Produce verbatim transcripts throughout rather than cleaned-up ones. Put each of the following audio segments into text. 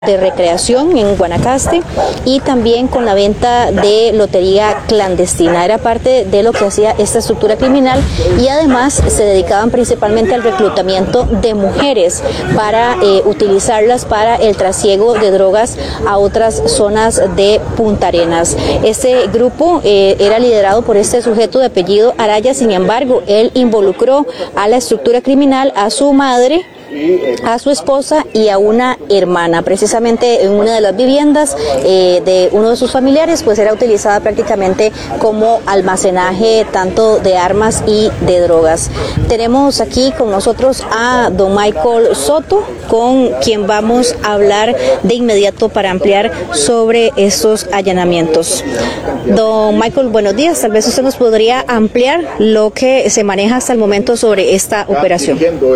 de recreación en Guanacaste y también con la venta de lotería clandestina. Era parte de lo que hacía esta estructura criminal y además se dedicaban principalmente al reclutamiento de mujeres para eh, utilizarlas para el trasiego de drogas a otras zonas de Punta Arenas. Este grupo eh, era liderado por este sujeto de apellido Araya, sin embargo, él involucró a la estructura criminal, a su madre, a su esposa y a una hermana. Precisamente en una de las viviendas eh, de uno de sus familiares pues era utilizada prácticamente como almacenaje tanto de armas y de drogas. Tenemos aquí con nosotros a don Michael Soto, con quien vamos a hablar de inmediato para ampliar sobre estos allanamientos. Don Michael, buenos días. Tal vez usted nos podría ampliar lo que se maneja hasta el momento sobre esta operación.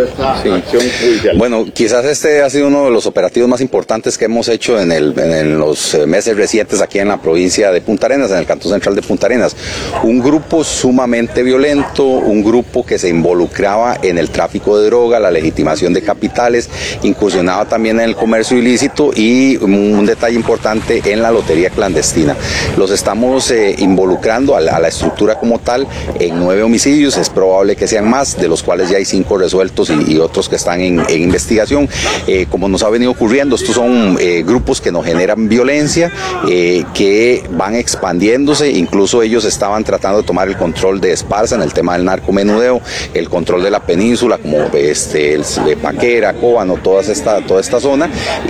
Sí. Bueno, quizás este ha sido uno de los operativos más importantes que hemos hecho en, el, en los meses recientes aquí en la provincia de Punta Arenas, en el cantón central de Punta Arenas. Un grupo sumamente violento, un grupo que se involucraba en el tráfico de droga, la legitimación de capitales, incursionaba también en el comercio ilícito y un detalle importante en la lotería clandestina. Los estamos eh, involucrando a la, a la estructura como tal en nueve homicidios, es probable que sean más, de los cuales ya hay cinco resueltos y, y otros que están en En, en investigación. Eh, como nos ha venido ocurriendo, estos son eh, grupos que nos generan violencia, eh, que van expandiéndose, incluso ellos estaban tratando de tomar el control de Esparza en el tema del narcomenudeo, el control de la península, como este, el, de Paquera, Cóbano, toda esta, toda esta zona,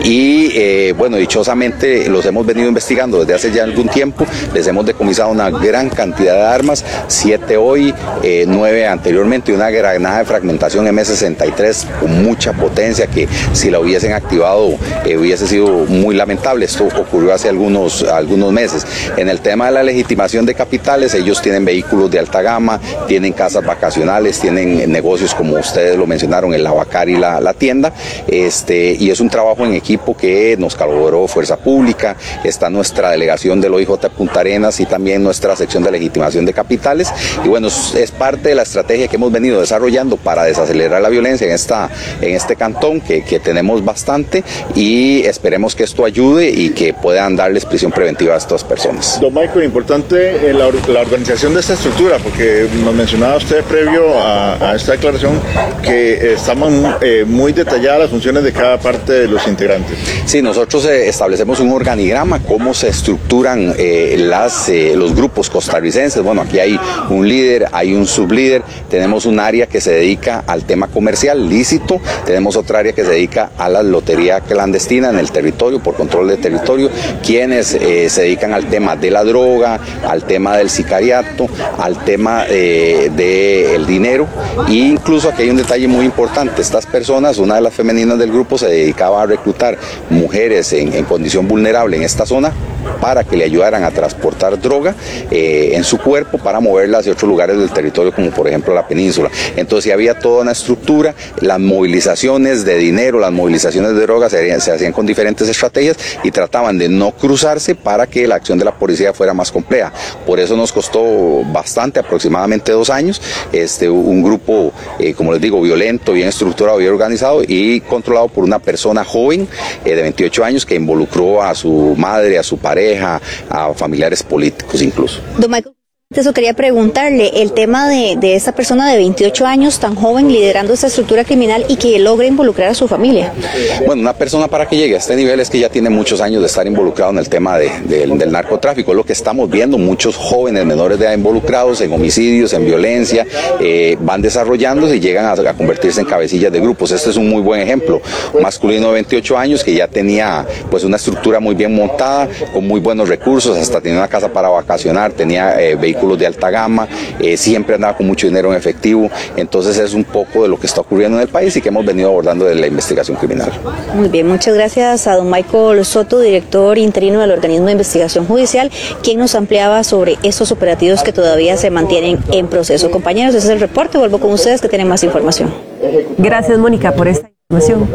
y eh, bueno, dichosamente los hemos venido investigando desde hace ya algún tiempo, les hemos decomisado una gran cantidad de armas, siete hoy, eh, nueve anteriormente, y una granada de fragmentación eme sesenta y tres con mucha potencia que si la hubiesen activado eh, hubiese sido muy lamentable. Esto ocurrió hace algunos, algunos meses. En el tema de la legitimación de capitales, ellos tienen vehículos de alta gama, tienen casas vacacionales, tienen negocios como ustedes lo mencionaron, el Lavacar y la, la tienda, este, y es un trabajo en equipo que nos colaboró Fuerza Pública, está nuestra delegación del O I J Punta Arenas y también nuestra sección de legitimación de capitales, y bueno, es parte de la estrategia que hemos venido desarrollando para desacelerar la violencia en esta en este cantón, que, que tenemos bastante, y esperemos que esto ayude y que puedan darles prisión preventiva a estas personas. Don Michael, importante eh, la, la organización de esta estructura, porque nos mencionaba usted previo a, a esta declaración que eh, estaban eh, muy detalladas las funciones de cada parte de los integrantes. Sí, nosotros eh, establecemos un organigrama, cómo se estructuran eh, las, eh, los grupos costarricenses. Bueno, aquí hay un líder, hay un sublíder, tenemos un área que se dedica al tema comercial lícito, tenemos otra área que se dedica a la lotería clandestina en el territorio, por control de territorio, quienes eh, se dedican al tema de la droga, al tema del sicariato, al tema eh, del dinero, e incluso aquí hay un detalle muy importante, estas personas, una de las femeninas del grupo se dedicaba a reclutar mujeres en, en condición vulnerable en esta zona para que le ayudaran a transportar droga eh, en su cuerpo para moverla hacia otros lugares del territorio, como por ejemplo la península. Entonces había toda una estructura, las movilizaciones de dinero, las movilizaciones de drogas se, harían, se hacían con diferentes estrategias y trataban de no cruzarse para que la acción de la policía fuera más compleja. Por eso nos costó bastante, aproximadamente dos años, este, un grupo, eh, como les digo, violento, bien estructurado, bien organizado y controlado por una persona joven eh, de veintiocho años que involucró a su madre, a su pareja, a familiares políticos incluso. Don Michael, eso quería preguntarle, el tema de, de esa persona de veintiocho años tan joven liderando esta estructura criminal y que logra involucrar a su familia. Bueno, una persona para que llegue a este nivel es que ya tiene muchos años de estar involucrado en el tema de, de, del narcotráfico, es lo que estamos viendo, muchos jóvenes menores de edad involucrados en homicidios, en violencia, eh, van desarrollándose y llegan a, a convertirse en cabecillas de grupos. Este es un muy buen ejemplo, un masculino de veintiocho años que ya tenía pues una estructura muy bien montada, con muy buenos recursos, hasta tenía una casa para vacacionar, tenía eh, vehículos de alta gama, eh, siempre andaba con mucho dinero en efectivo. Entonces es un poco de lo que está ocurriendo en el país y que hemos venido abordando de la investigación criminal. Muy bien, muchas gracias a don Michael Soto, director interino del organismo de investigación judicial, quien nos ampliaba sobre estos operativos que todavía se mantienen en proceso. Compañeros, ese es el reporte, vuelvo con ustedes que tienen más información. Gracias, Mónica, por esta información.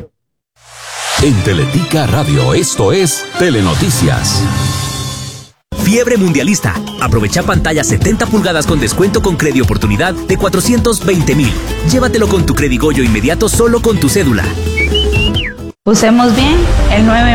En Teletica Radio, esto es Telenoticias. Fiebre mundialista. Aprovecha pantalla setenta pulgadas con descuento con Credi Oportunidad de cuatrocientos veinte mil. Llévatelo con tu Credigoyo inmediato solo con tu cédula. Usemos bien el nueve